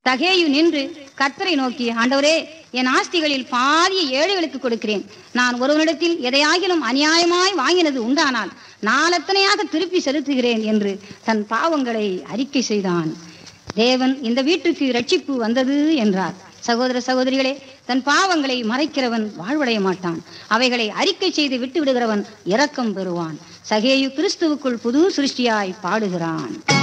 தகேயு நின்று கர்த்தரை நோக்கி, ஆண்டவரே, என் ஆஸ்திகளில் பாதியை ஏழைகளுக்கு கொடுக்கிறேன். நான் ஒருவனிடத்தில் எதையாகிலும் அநியாயமாய் வாங்கினது உண்டானால் நாளத்தனையாக திருப்பி செலுத்துகிறேன் என்று தன் பாவங்களை அறிக்கை செய்தான். தேவன் இந்த வீட்டுக்கு இரட்சிப்பு வந்தது என்றார். சகோதர சகோதரிகளே, தன் பாவங்களை மறைக்கிறவன் வாழ்வடைய மாட்டான். அவைகளை அறிக்கை செய்து விட்டு விடுகிறவன் இரக்கம் பெறுவான். சகேயு கிறிஸ்துவுக்குள் புது சிருஷ்டியாய் பாடுகிறான்.